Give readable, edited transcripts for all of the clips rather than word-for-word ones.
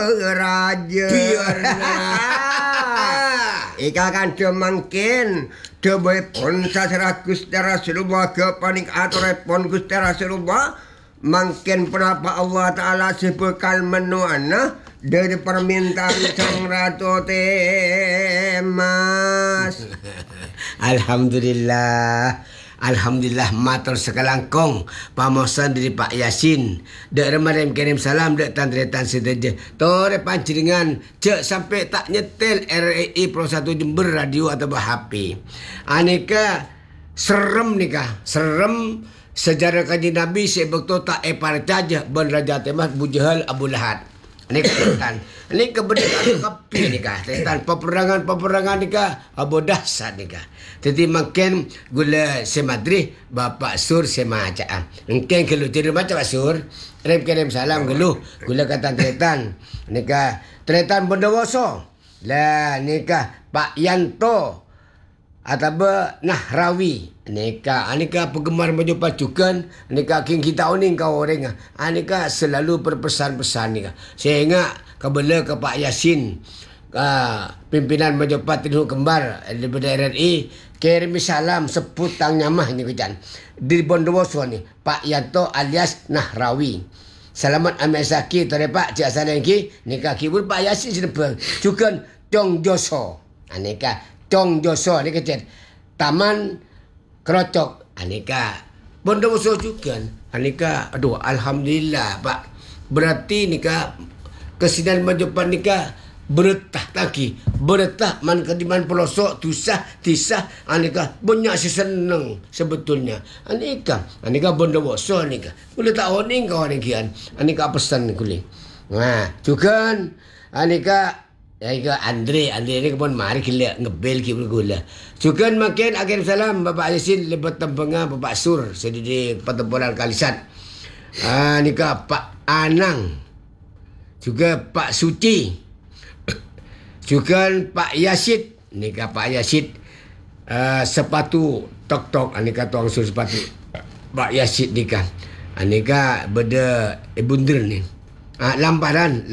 Raja. Ika kan mungkin boleh pon sasara Gusti Rasulullah ke panik atur pon Gusti Rasulullah mungkin kenapa Allah Ta'ala sebekal menuana dari permintaan sang ratu Temas. Alhamdulillah matur sekalangkong pamosan dari Pak Yasin. Dek remarim kirim salam dek tandretan sedaja. Tore pancingan cek sampai tak nyetel RRI Pro 1 Jember radio atau HP. Aneka serem nikah, serem sejarah kaji Nabi sebekto tak parcaja ban Raja Temas Bujahal Abu Lahad. Ini kebetulan. Ini kebetulan kapi nikah. Tetan peperangan nikah Abu Dahsad nikah. Jadi makin gula semadri Bapak Sur semaca. Mungkin kalau jadi macam Sur, kirim salam gelu gula kata tetan. Nikah tetan Bondowoso. Lah nikah Pak Yanto atau Nahrawi. Anika penggemar baju pacukan. Anika king kita oning kau orang. Anika selalu berpesan-pesan nika. Sehingga kabela ke Pak Yasin, pimpinan Majopat Tinhu Kembar daripada RRI, kirim salam seputang nyamah ni kujan. Di Bondowoso ni Pak Yanto alias Nahrawi. Selamat ambil sakit tore Pak cak sana ki nika kibul Pak Yasin sedepeng. Cukan Tong Joso. Anika Tong Joso ni kecil. Taman Kerocok. Anika Bondowoso juga. Anika aduh alhamdulillah Pak. Berarti nika kesinan majupan nika beretah lagi. Beretah man kediman pelosok tusah tisah anika banyak seneng sebetulnya. Anika Bondowoso nika. Boleh tak oning kau nikian. Anika pesan kuling. Nah, juga anika Andre ni pun mari kita ngebel kita gula. Juga makin akhir salam Bapak Yasin lebat tempenga Bapak Sur sedidi pertempuran Kalisat. Nika Pak Anang. Juga Pak Suci. Juga Pak Yasid. Nika Pak Yasid sepatu tok-tok nika tuang sur sepatu. Pak Yasid nika. Nika beda bunder ni. Lamparan.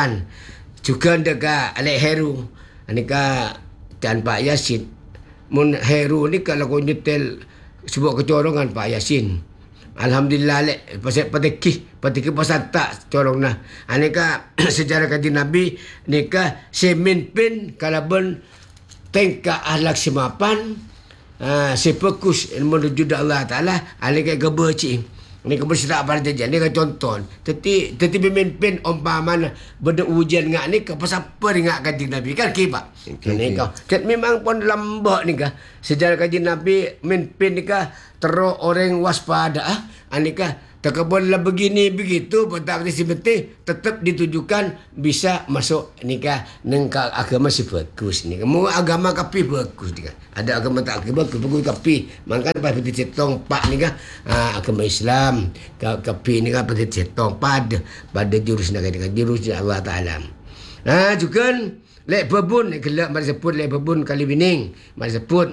Juga dekat Alek Heru. Anika dan Pak Yasin. Mun Heru ni kalau kau nyetel sebuah kecorongan Pak Yasin. Alhamdulillah Alek pasal patiki pasal tak corong nah. Anika sejarah kaji Nabi nika semin pin kalaban tengka ahlak semapan sefokus menuju Allah Taala anika gebeci. Ini kebersihan pada jajan ni kan contoh. Tetapi pemimpin umpama benda ujian ngak ni ke pasal apa ngak kaji Nabi kan kipak. Ni kau. Memang pun lambak ni kah. Sejarah kaji Nabi memimpin ni kah terus orang waspada anika takabun lah begini begitu petak di penting tetap ditujukan bisa masuk nikah nengka agama si bagus ni. Kamu agama kapi bagus ni. Ada agama tak bagus kapi. Maka pada cetong pak ni agama Islam kapi ni pada cetong pada jurus dengan jurus Allah Taala. Juga lek babun gelak mari sebut lek babun kali bining mari sebut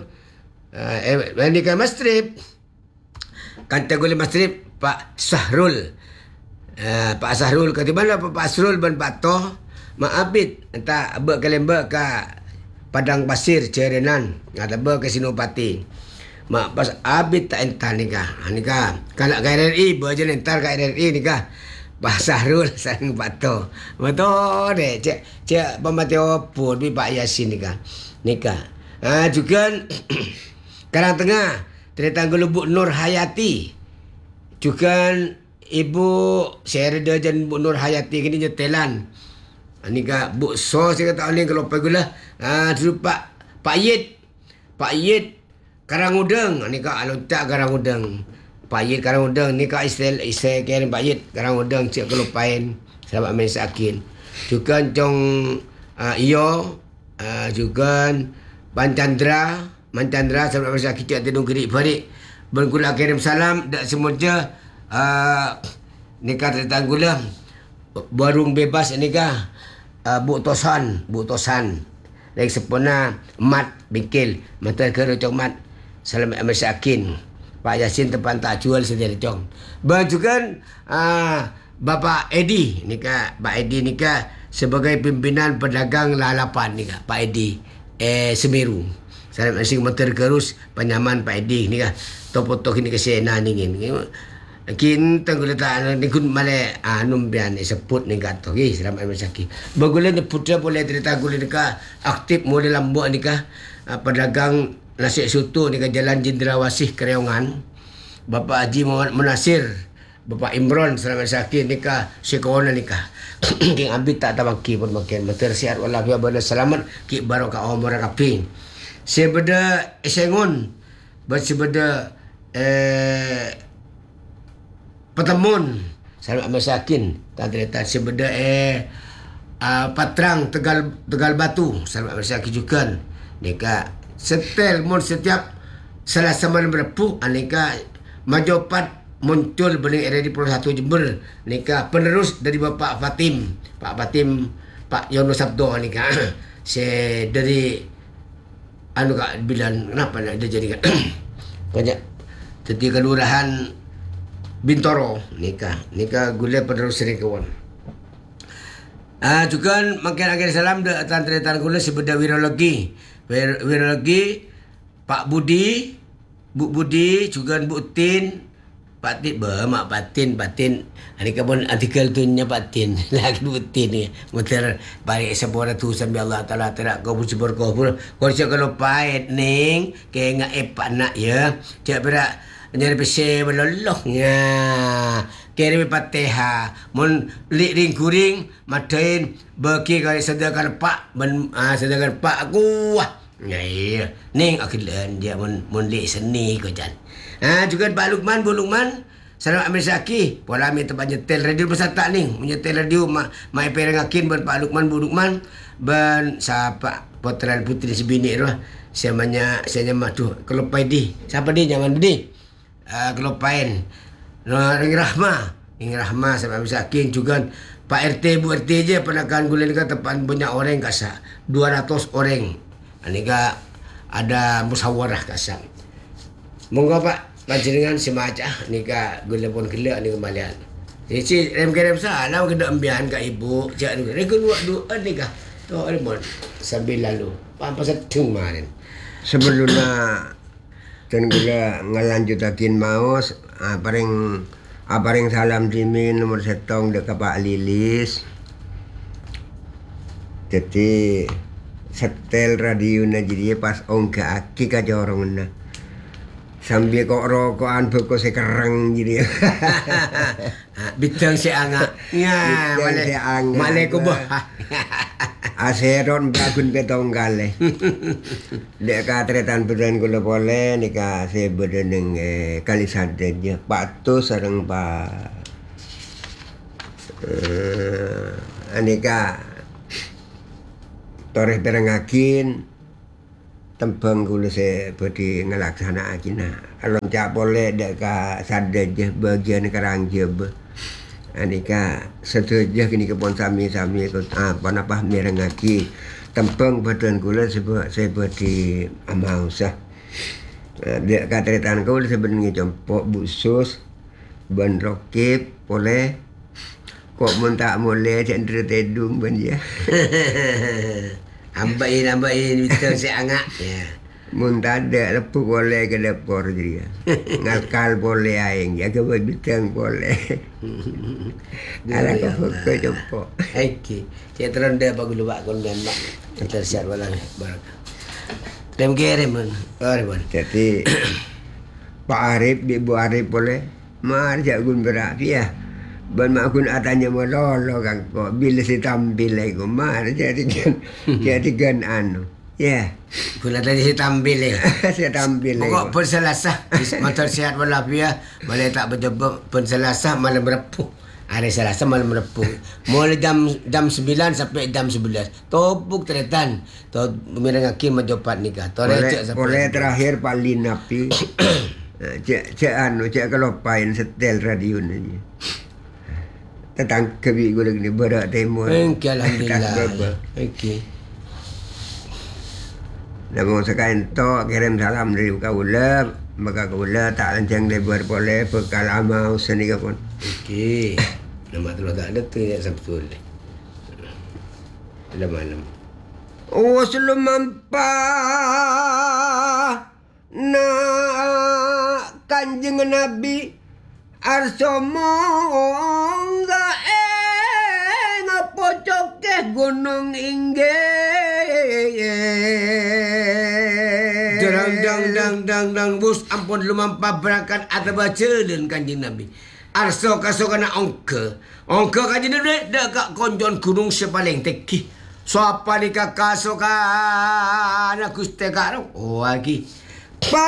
nikah mastrip. Kanta gule mastrip Pak Sahrul. Pak Sahrul kata mana Pak Sahrul ban Pak Toh maabit entah abak kalemba ka Padang Pasir Cerenan ngata ba ke Sinopati. Mak pas abit tak entar nikah. Nikah kalau KRRI baje entar KRRI nikah. Pak Sahrul sang Pak Toh. Betul deh cek pemati opo bi Pak Yasin nikah. Juga Karang Tengah Teretanggul Bu Nur Hayati. Juga Ibu Syarida dan Bu Nur Hayati kini nyetelan. Nika Bu So saya kata oleh kalau pagula. Dulu Pak Yid Karang Udang. Nika alontak Karang Udang. Pak Yid Karang Udang nika istel kirim Pak Yid Karang Udang cik kelupain sahabat main sakin. Juga Jong Iyo juga Mancandra sahabat masa kita tenung gerik balik bergula kirim salam dak semuanya nikah tertanggula warung bebas nikah Bu Tosan lagi sepona mat bingkil mata kero cong mat salam masakin Pak Yasin tepan tak jual sendiri cong. Bajukan Bapak Edi nikah Pak Edi nikah sebagai pimpinan pedagang lalapan ni Pak Edi Semeru. Salam asing motor kerus penyaman Pak Edi ni topotok ini kesena ni kin tanggul ta ni kun male anum bian sebut ni gato salam asaki bagule ni putra boleh cerita gule ni aktif model lambo ni pedagang nasi soto ni Jalan Jendrawasih Kereongan. Bapak Haji Muhammad Munasir, Bapak Imron Selamat Syakir nikah sekolah nikah. King ambil tak tabaki pun makin betul sihat walafiat benda selamat ki barokah umur kaping. Sebeda esengun bersebeda pertemuan Selamat Masakin tantan sebeda Patrang Tegal Batu Selamat Masakin juga nikah setel mun setiap Selasa malam berpu aneka majopat muncul bening RD 1 Jember nikah penerus dari Pak Yono Sabdo nikah dari bilang kenapa nak dia jadi banyak jadi kelurahan Bintoro nikah gule penerus sering kawan juga makin akhir salam de tantan gule sebeda wirologi Pak Budi Bu Budi juga Bu Tin Pak Tin mak Batin hari kabun artikel tu nya Batin lagi Bu Tin ni muter balik sebuah tu sambil Allah Taala terak kau bersyukur kau kalau pahit ning ke ngak anak ya cak berak nyari pese melolohnya kiri Fatihah mun ring kuring matain beki kali sediakan Pak sediakan Pak aku ya ning akilan dia mun li seni ko jan juga Pak Lukman Bu Lukman Salam Amir Syaki pola mi tempat nyetel radio bersata ning menyetel radio mai perengakin ban Pak Lukman Bu Lukman ban siapa potran putri sebini roh saya mah tu kalau di siapa dia zaman bedi kalau pain ring rahma sama Amir Syaki juga Pak RT Bu RT je penakan gulen ka tempat banyak orang kasa 200 orang anika ada musyawarah kasang. Monggo Pak panjenengan semacam nika gula pun kelak ni kembalian. Jadi rem salam kena ambian kat ibu cak ni. Reka dua nika. Tu remon sambil lalu. Pampas tung marin. Sebelumnya dan gula ngelanjutakin maus aparing salam dimin nomor setong dekat Pak Lilis. Jadi setel radio na jadi pas ongka aki ka jorong na sambil kok rokokan buku sekarang jadi bitang si anga ya male ko bah aseron bagun betong gale dek ka tretan beden kula pole nika se beden ning kali sadenya patu sareng Pak anika toreh berengakin tembang gula saya bodi ngelaksanakan kalau tak boleh dek ka sadar je bagian kerang je anika setuju kini kepon sami ko apa merengaki tembang badan gula sebab saya bodi amau sah dek ka tretan gula sebenarnya jempok busus ban rokip boleh kok mun tak boleh cendera tedung ban ya ambain bitang si angak ya mun tak ada lepuk boleh ke dapur dia ngakal boleh aing jaga bitang boleh ala ko jempok okey saya teronda bagus luak kon dan mak tersiap wala barakah dem kerem jadi Pak Arif Ibu Arif boleh mar jagun berak ya ban makun atanya mololo kan kok bila si tampil lagi mar jadi kan ya bila tadi si tampil saya tampil pokok pun Selasa motor sihat walafiat boleh tak berjumpa pun Selasa malam repuh hari Selasa malam repuh mulai jam 9 sampai jam 11 topuk tretan to mirengaki majopat nikah boleh terakhir Pak Linapi cek kalau pain setel radio ni tetang kebi gula ni berak temo. Alhamdulillah. Okey. Namun sekarang to kirim salam dari kaula, maka kaula tak lancang lebar boleh bekal amal seni kapun. Okey. Nama tu tak ada tu ya sabtul. Lama-lama. Lumampa na Kanjeng Nabi arsa mongga ing pojoke gunung inggih. Dang bus ampun lumampa berangkat atau baca dan Kanjeng Nabi. Arsa kasokana ongke Kanjeng Nabi dekat konjon gunung sepaling teki. Siapa ni kakak sokan aku stekar. Oh lagi.